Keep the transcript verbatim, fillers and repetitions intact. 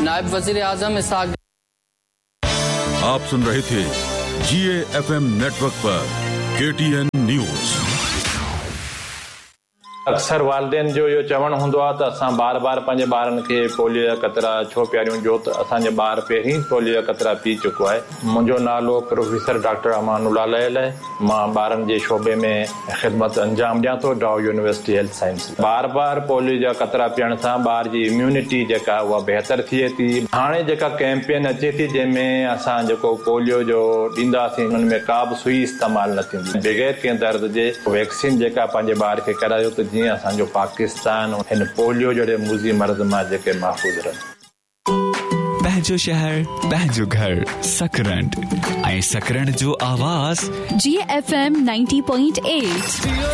नायब वजीर आजम इसाक। आप सुन रहे थे जीए एफएम नेटवर्क पर केटीएन न्यूज। अक्सर वालदेन जो इहो चवणु हूंदो आहे त असां बार बार पंहिंजे ॿारनि खे पोलियो जा क़तरा छो पियारियूं, जो त असांजे ॿार पहिरीं पोलियो जा क़तरा पी चुको आहे। मुंहिंजो नालो प्रोफेसर डॉक्टर अमानुल्लाह लयल आहे। मां ॿारनि जे शोबे में ख़िदमत अंजाम ॾियां थो, डाउ यूनिवर्सिटी हेल्थ साइंस। बार बार पोलियो जा क़तरा पीअण सां ॿार जी इम्यूनिटी जेका उहा बहितर थिए थी। हाणे जेका कैंपेन अचे थी जंहिंमें असां जेको पोलियो जो ॾींदासीं हुन में का बि सुई इस्तेमालु न थींदी, बग़ैर कंहिं दर्द जे वैक्सीन जेका पंहिंजे ॿार खे करायो त जीअं असांजो पाकिस्तान हिन पोलियो जहिड़े मुज़ी मर्ज़ मां जेके महफ़ूज़ रहनि। पंहिंजो शहर पंहिंजो घर सकरंड ऐं सकरंड जो आवाज़ जी F M ninety point eight.